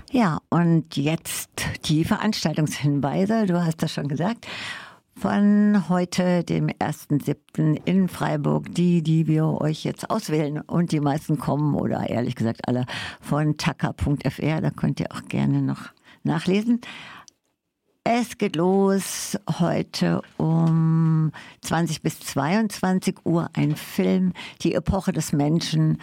Ja, und jetzt die Veranstaltungshinweise. Du hast das schon gesagt. Von heute, dem 1.7. in Freiburg, die wir euch jetzt auswählen. Und die meisten kommen, oder ehrlich gesagt alle, von tacker.fr. Da könnt ihr auch gerne noch nachlesen. Es geht los heute um 20 bis 22 Uhr. Ein Film, die Epoche des Menschen,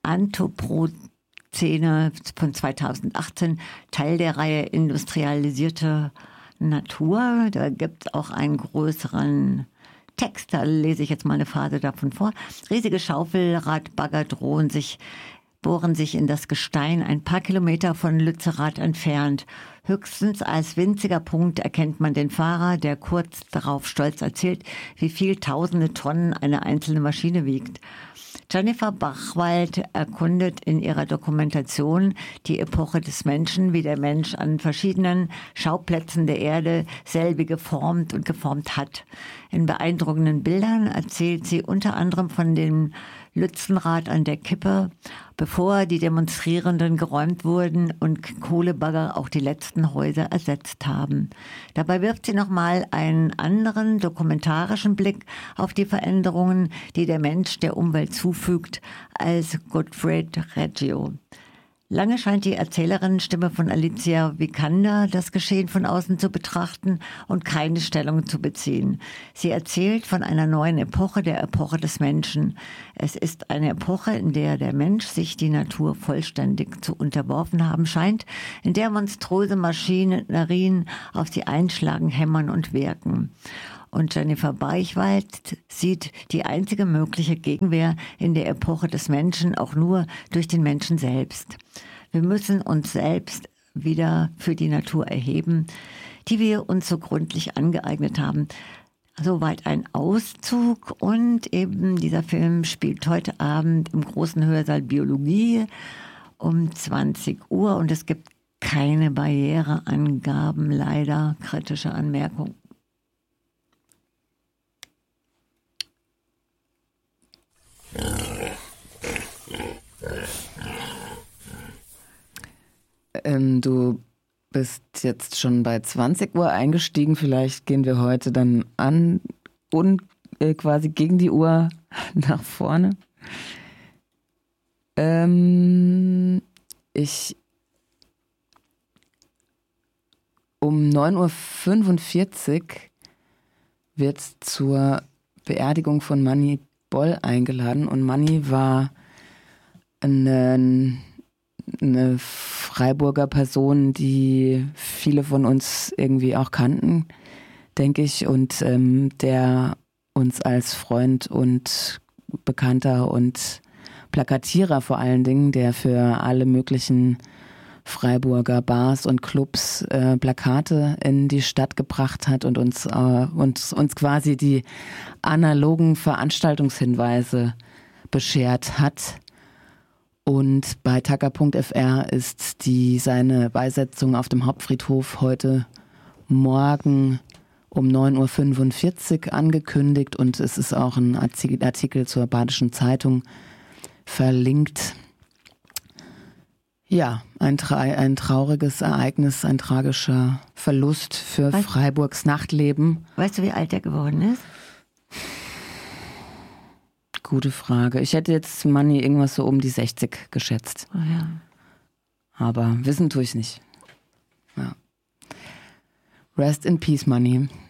Anthropozän von 2018, Teil der Reihe Industrialisierte Natur. Da gibt es auch einen größeren Text, da lese ich jetzt mal eine Phase davon vor. Riesige Schaufelradbagger bohren sich in das Gestein ein paar Kilometer von Lützerath entfernt. Höchstens als winziger Punkt erkennt man den Fahrer, der kurz darauf stolz erzählt, wie viel tausende Tonnen eine einzelne Maschine wiegt. Jennifer Bachwald erkundet in ihrer Dokumentation die Epoche des Menschen, wie der Mensch an verschiedenen Schauplätzen der Erde selbige geformt und geformt hat. In beeindruckenden Bildern erzählt sie unter anderem von dem Lützenrad an der Kippe, bevor die Demonstrierenden geräumt wurden und Kohlebagger auch die letzten Häuser ersetzt haben. Dabei wirft sie nochmal einen anderen dokumentarischen Blick auf die Veränderungen, die der Mensch der Umwelt zufügt, als Gottfried Reggio. Lange scheint die Erzählerinnenstimme von Alicia Vikander das Geschehen von außen zu betrachten und keine Stellung zu beziehen. Sie erzählt von einer neuen Epoche, der Epoche des Menschen. Es ist eine Epoche, in der der Mensch sich die Natur vollständig zu unterworfen haben scheint, in der monströse Maschinerien auf sie einschlagen, hämmern und wirken. Und Jennifer Bachwald sieht die einzige mögliche Gegenwehr in der Epoche des Menschen auch nur durch den Menschen selbst. Wir müssen uns selbst wieder für die Natur erheben, die wir uns so gründlich angeeignet haben. Soweit ein Auszug, und eben dieser Film spielt heute Abend im großen Hörsaal Biologie um 20 Uhr und es gibt keine Barriereangaben, leider. Kritische Anmerkung. Du bist jetzt schon bei 20 Uhr eingestiegen. Vielleicht gehen wir heute dann an und quasi gegen die Uhr nach vorne. Um 9.45 Uhr wird zur Beerdigung von Manny Boll eingeladen, und Manny war eine Freiburger Person, die viele von uns irgendwie auch kannten, denke ich, und der uns als Freund und Bekannter und Plakatierer vor allen Dingen, der für alle möglichen Freiburger Bars und Clubs Plakate in die Stadt gebracht hat und uns quasi die analogen Veranstaltungshinweise beschert hat. Und bei tacker.fr ist seine Beisetzung auf dem Hauptfriedhof heute Morgen um 9.45 Uhr angekündigt, und es ist auch ein Artikel zur Badischen Zeitung verlinkt. Ja, ein trauriges Ereignis, ein tragischer Verlust für Freiburgs Nachtleben. Weißt du, wie alt er geworden ist? Gute Frage. Ich hätte jetzt Manny irgendwas so um die 60 geschätzt. Oh ja. Aber wissen tue ich nicht. Ja. Rest in peace, Manny.